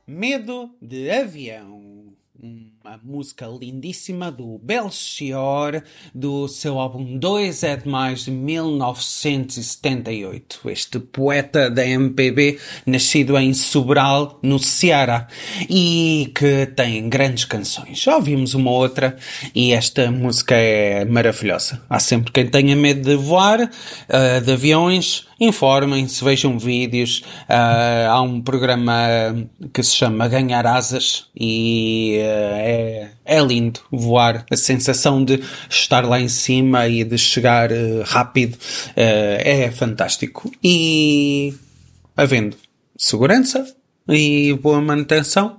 Medo de Avião. Uma música lindíssima do Belchior, do seu álbum 2 é Demais de 1978. Este poeta da MPB, nascido em Sobral, no Ceará, e que tem grandes canções. Já ouvimos uma outra e esta música é maravilhosa. Há sempre quem tenha medo de voar, de aviões. Informem-se, vejam vídeos. Há um programa que se chama Ganhar Asas e é lindo voar. A sensação de estar lá em cima e de chegar rápido é fantástico. E havendo segurança e boa manutenção,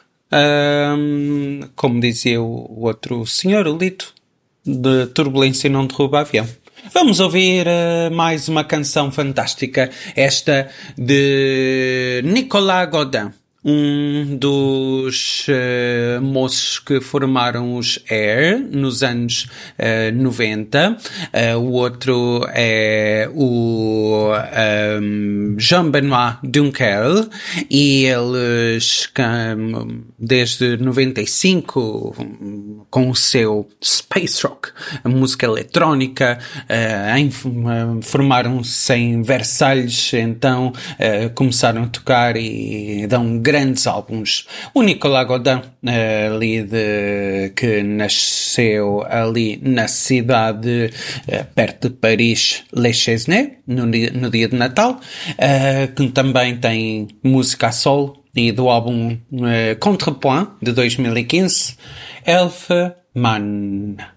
como dizia o outro senhor, o Lito, de turbulência não derruba avião. Vamos ouvir mais uma canção fantástica, esta de Nicolas Godin, um dos moços que formaram os Air nos anos 90. O outro é o Jean-Benoît Dunkel, e eles desde 95 com o seu Space Rock, a música eletrónica, formaram-se em Versalhes, então começaram a tocar e dão grandes álbuns. O Nicolas Godin, que nasceu ali na cidade perto de Paris, Le Chesnay, no dia de Natal, que também tem música a solo, e do álbum Contrepoint de 2015, Elfman.